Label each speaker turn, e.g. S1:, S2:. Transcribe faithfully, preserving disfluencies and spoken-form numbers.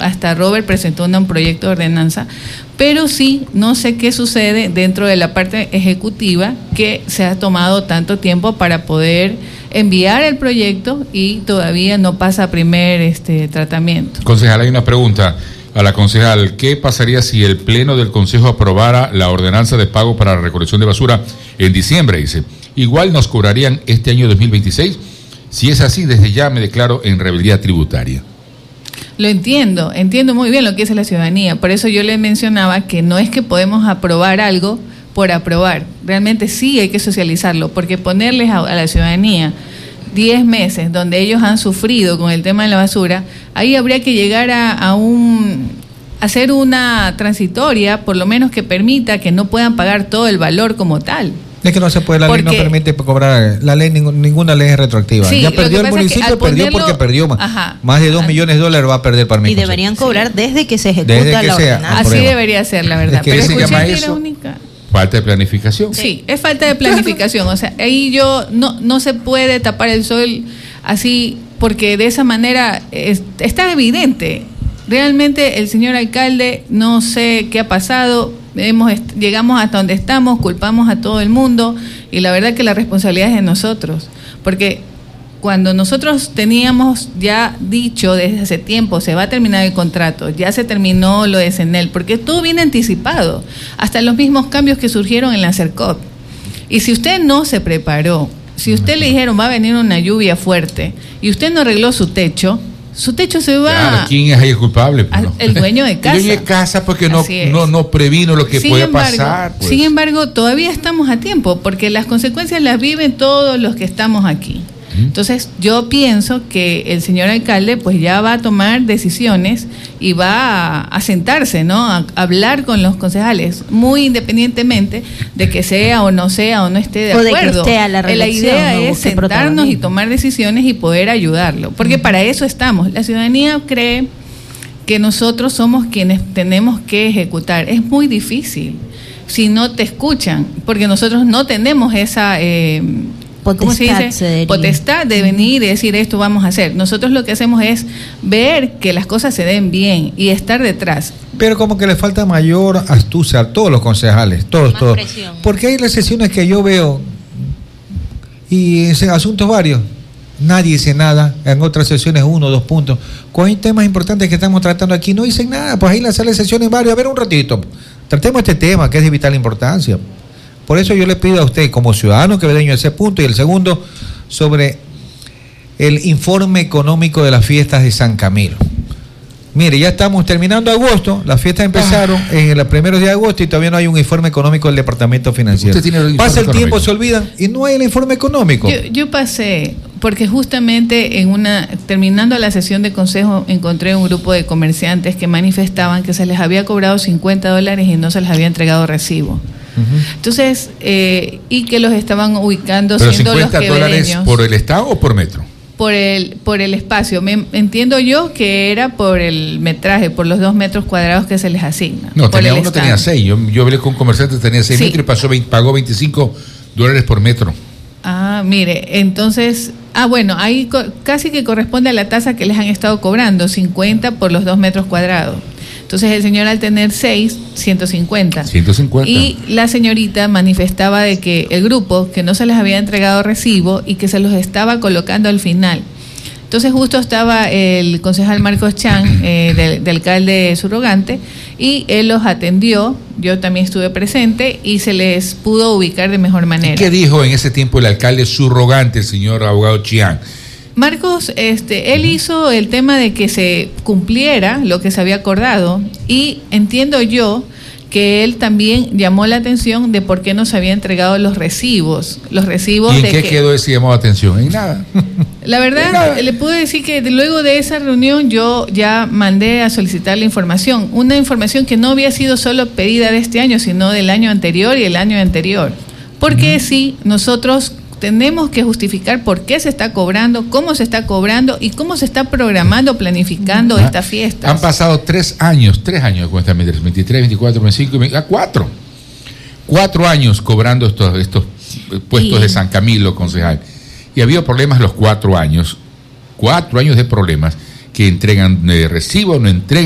S1: hasta Robert presentó un proyecto de ordenanza, pero sí, no sé qué sucede dentro de la parte ejecutiva que se ha tomado tanto tiempo para poder enviar el proyecto y todavía no pasa a primer este tratamiento.
S2: Concejal, hay una pregunta a la concejal. ¿Qué pasaría si el Pleno del Consejo aprobara la ordenanza de pago para la recolección de basura en diciembre? Dice, igual nos cobrarían este año dos mil veintiséis. Si es así, desde ya me declaro en rebeldía tributaria.
S1: Lo entiendo, entiendo muy bien lo que es la ciudadanía. Por eso yo le mencionaba que no es que podemos aprobar algo por aprobar. Realmente sí hay que socializarlo, porque ponerles a, a la ciudadanía diez meses donde ellos han sufrido con el tema de la basura, ahí habría que llegar a, a un hacer una transitoria, por lo menos que permita que no puedan pagar todo el valor como tal.
S3: Es que no se puede, la porque, ley no permite cobrar, la ley ninguna ley es retroactiva. Sí, ya perdió el municipio, es perdió ponerlo, porque perdió más, ajá, más de dos ajá. millones de dólares va a perder para mí.
S4: Y deberían cobrar sí. desde que se ejecuta
S3: desde que
S4: la
S3: sea,
S4: ordenanza.
S1: Así debería ser, la verdad.
S2: Es que
S1: pero
S2: se llama eso,
S1: la única...
S2: falta de planificación.
S1: Sí, es falta de planificación. O sea, ahí yo no, no se puede tapar el sol así, porque de esa manera es, está evidente. Realmente el señor alcalde, no sé qué ha pasado, hemos llegamos hasta donde estamos, culpamos a todo el mundo y la verdad que la responsabilidad es de nosotros, porque cuando nosotros teníamos ya dicho desde hace tiempo se va a terminar el contrato, ya se terminó lo de Senel, porque todo viene anticipado, hasta los mismos cambios que surgieron en la CERCOP. Y si usted no se preparó, si usted le dijeron va a venir una lluvia fuerte y usted no arregló su techo, su techo se va...
S2: Claro, ¿quién es ahí el culpable? Pues no.
S1: El dueño de casa.
S2: El dueño de casa porque no, no, no previno lo que
S1: sin
S2: puede
S1: embargo,
S2: pasar. Pues.
S1: Sin embargo, todavía estamos a tiempo, porque las consecuencias las viven todos los que estamos aquí. Entonces, yo pienso que el señor alcalde pues ya va a tomar decisiones y va a, a sentarse, ¿no? A, a hablar con los concejales, muy independientemente de que sea o no sea o no esté de
S4: o
S1: acuerdo.
S4: De que esté a la,
S1: la idea no es sentarnos y tomar decisiones y poder ayudarlo, porque uh-huh. para eso estamos. La ciudadanía cree que nosotros somos quienes tenemos que ejecutar. Es muy difícil si no te escuchan, porque nosotros no tenemos esa... Eh, ¿Cómo se dice? Potestad de venir y decir esto vamos a hacer. Nosotros lo que hacemos es ver que las cosas se den bien y estar detrás.
S3: Pero como que le falta mayor astucia a todos los concejales, todos, Más todos. Presión. Porque hay las sesiones que yo veo y en asuntos varios, nadie dice nada, en otras sesiones uno o dos puntos. Cuando hay temas importantes que estamos tratando aquí, no dicen nada, pues ahí la sala de sesiones varios, a ver un ratito, tratemos este tema que es de vital importancia. Por eso yo le pido a usted, como ciudadano quevedeño, ese punto. Y el segundo, sobre el informe económico de las fiestas de San Camilo. Mire, ya estamos terminando agosto, las fiestas empezaron ah. en los primeros días de agosto y todavía no hay un informe económico del Departamento Financiero. Usted tiene el Pasa el económico. Tiempo, se olvidan y no hay el informe económico.
S1: Yo, yo pasé, porque justamente en una terminando la sesión de consejo encontré un grupo de comerciantes que manifestaban que se les había cobrado cincuenta dólares y no se les había entregado recibo. Entonces, eh, y que los estaban ubicando
S2: ¿Pero
S1: siendo los
S2: cincuenta dólares por el Estado o por metro?
S1: Por el por el espacio. Me, entiendo yo que era por el metraje, por los dos metros cuadrados que se les asigna.
S2: No, tenía uno estado. tenía seis. Yo, yo hablé con un comerciante, tenía seis sí. metros y pasó veinte, pagó veinticinco dólares por metro.
S1: Ah, mire, entonces, ah, bueno, ahí co- casi que corresponde a la tasa que les han estado cobrando, cincuenta por los dos metros cuadrados. Entonces el señor al tener seis, ciento cincuenta.
S2: ciento cincuenta.
S1: Y la señorita manifestaba de que el grupo, que no se les había entregado recibo y que se los estaba colocando al final. Entonces justo estaba el concejal Marcos Chan, eh, del, del alcalde subrogante, y él los atendió, yo también estuve presente, y se les pudo ubicar de mejor manera.
S2: ¿Qué dijo en ese tiempo el alcalde subrogante, el señor abogado Chiang?
S1: Marcos, este, él hizo el tema de que se cumpliera lo que se había acordado y entiendo yo que él también llamó la atención de por qué no se había entregado los recibos, los recibos.
S2: ¿Y en
S1: de
S2: qué
S1: que,
S2: quedó ese llamado de atención? En nada.
S1: La verdad, nada. Le puedo decir que luego de esa reunión yo ya mandé a solicitar la información, una información que no había sido solo pedida de este año, sino del año anterior y el año anterior. Porque uh-huh. sí, nosotros tenemos que justificar por qué se está cobrando, cómo se está cobrando y cómo se está programando, planificando ah, estas fiestas.
S2: Han pasado tres años, tres años con esta medida, veintitrés, veinticuatro, veinticinco, veinte, ah, cuatro. Cuatro años cobrando estos, estos puestos y... de San Camilo, concejal. Y ha habido problemas los cuatro años, cuatro años de problemas, que entregan eh, recibo, no entregan.